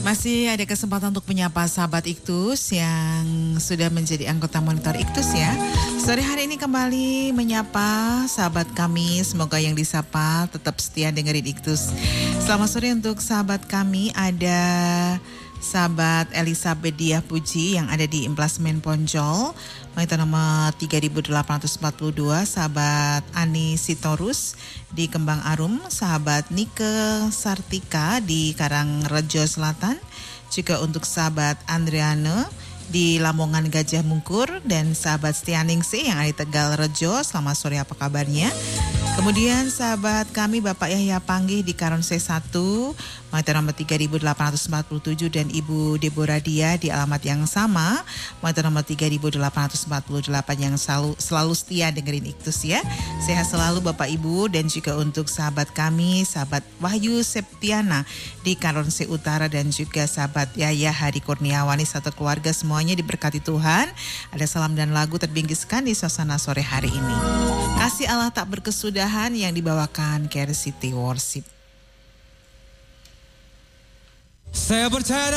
Masih ada kesempatan untuk menyapa sahabat Iktus yang sudah menjadi anggota monitor Iktus ya. Sore hari ini kembali menyapa sahabat kami, semoga yang disapa tetap setia dengerin Iktus. Selamat sore untuk sahabat kami, ada sahabat Elizabeth Diah Puji yang ada di Emplasmen Ponjol, monitor nomor 3842, sahabat Ani Sitorus di Kembang Arum, sahabat Nike Sartika di Karangrejo Selatan, juga untuk sahabat Andriane di Lamongan Gajah Mungkur, dan sahabat Stianingsih yang ada di Tegal Rejo. Selamat sore, apa kabarnya? Kemudian sahabat kami Bapak Yahya Panggih di Karonsei 1, monitor nomor 3847, dan Ibu Deborah Dia di alamat yang sama, monitor nomor 3848 yang selalu setia dengerin Iktus ya. Sehat selalu Bapak Ibu, dan juga untuk sahabat kami, sahabat Wahyu Septiana di Karonsei Utara, dan juga sahabat Yahya Hari Kurniawani, satu keluarga semuanya diberkati Tuhan. Ada salam dan lagu terbingkiskan di suasana sore hari ini. Kasih Allah tak berkesudahan yang dibawakan Care City Worship. Saya percaya